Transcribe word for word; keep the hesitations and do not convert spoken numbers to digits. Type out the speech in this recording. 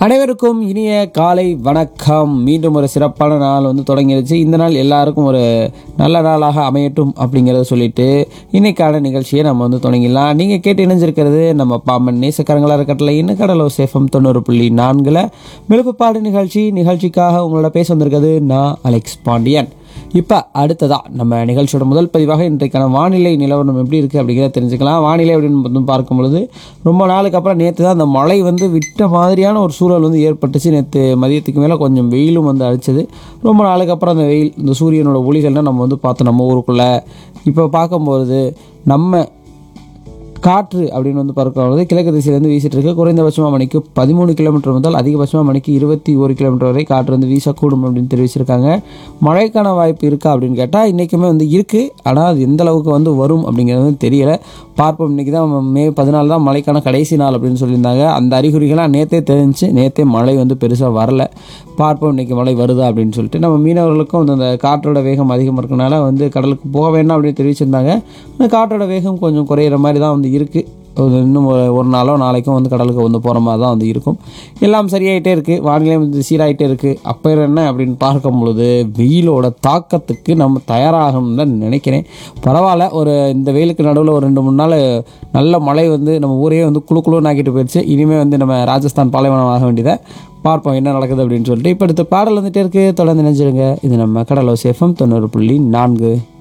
அனைவருக்கும் இனிய காலை வணக்கம். மீண்டும் ஒரு சிறப்பான நாள் வந்து தொடங்கிடுச்சு. இந்த நாள் எல்லாருக்கும் ஒரு நல்ல நாளாக அமையட்டும் அப்படிங்கிறத சொல்லிட்டு இன்னைக்கான நிகழ்ச்சியை நம்ம வந்து தொடங்கிடலாம். நீங்கள் கேட்டு இணைஞ்சிருக்கிறது நம்ம பாம்பன் நேசக்கரங்களா இருக்கட்டல இன்னும் கடலோ சேஃபம் தொண்ணூறு புள்ளி நான்குல விழுப்புப்பாடு நிகழ்ச்சி. நிகழ்ச்சிக்காக உங்களோட பேச வந்திருக்கிறது நான் அலெக்ஸ் பாண்டியன். இப்போ அடுத்ததா நம்ம நிகழ்ச்சியோட முதல் பதிவாக இன்றைக்கான வானிலை நிலவரம் எப்படி இருக்குது அப்படிங்கிறத தெரிஞ்சுக்கலாம். வானிலை அப்படின்னு வந்து பார்க்கும் பொழுது ரொம்ப நாளுக்கு அப்புறம் நேற்று தான் அந்த மழை வந்து விட்ட மாதிரியான ஒரு சூழல் வந்து ஏற்பட்டுச்சு. நேற்று மதியத்துக்கு மேலே கொஞ்சம் வெயிலும் வந்து அடிச்சது. ரொம்ப நாளுக்கு அப்புறம் அந்த வெயில் இந்த சூரியனோட ஒளிகள்லாம் நம்ம வந்து பார்த்தோம் நம்ம ஊருக்குள்ளே. இப்போ பார்க்கும்போது நம்ம காற்று அப்படின்னு வந்து பார்க்கும்போது கிழக்கு திசையிலேருந்து வீசிட்டு இருக்கு. குறைந்தபட்சமாக மணிக்கு பதிமூணு கிலோமீட்டர் முதல் அதிகபட்சமாக மணிக்கு இருபத்தி ஒரு கிலோமீட்டர் வரை காற்று வந்து வீசக்கூடும் அப்படின்னு தெரிவிச்சிருக்காங்க. மழைக்கான வாய்ப்பு இருக்கா அப்படின்னு கேட்டால் இன்றைக்குமே வந்து இருக்குது. ஆனால் அது எந்த அளவுக்கு வந்து வரும் அப்படிங்கிறது வந்து தெரியலை. பார்ப்போம். இன்றைக்கி தான் மே பதினாலு தான் மழைக்கான கடைசி நாள் அப்படின்னு சொல்லியிருந்தாங்க. அந்த அறிகுறிகளாக நேற்றே தெரிஞ்சு நேற்றே மழை வந்து பெருசாக வரல. பார்ப்போம் இன்றைக்கி மழை வருதா அப்படின்னு சொல்லிட்டு. நம்ம மீனவர்களுக்கும் வந்து அந்த காற்றோட வேகம் அதிகமாக இருக்கனால வந்து கடலுக்கு போக வேண்டாம் அப்படின்னு தெரிவிச்சிருந்தாங்க. அந்த காற்றோட வேகம் கொஞ்சம் குறையிற மாதிரி தான் வந்து இருக்குது. இன்னும் ஒரு ஒரு நாளோ நாளைக்கும் வந்து கடலுக்கு வந்து போகிற மாதிரி தான் வந்து இருக்கும். எல்லாம் சரியாயிட்டே இருக்குது. வானிலை வந்து சீராகிட்டே இருக்குது. அப்போ என்ன அப்படின்னு பார்க்கும் பொழுது வெயிலோட தாக்கத்துக்கு நம்ம தயாராகணும்னு தான் நினைக்கிறேன். பரவாயில்ல, ஒரு இந்த வெயிலுக்கு நடுவில் ஒரு ரெண்டு மூணு நாள் நல்ல மழை வந்து நம்ம ஊரையே வந்து குழு குழுன்னு ஆக்கிட்டு போயிடுச்சு. இனிமேல் வந்து நம்ம ராஜஸ்தான் பாலைவனம் ஆக வேண்டியதை பார்ப்போம் என்ன நடக்குது அப்படின்னு சொல்லிட்டு. இப்போ அடுத்த பாடல் வந்துட்டே இருக்குது. தொடர்ந்து நினைச்சிருங்க. இது நம்ம கடலோ சேஃபம் தொண்ணூறு புள்ளி நான்கு.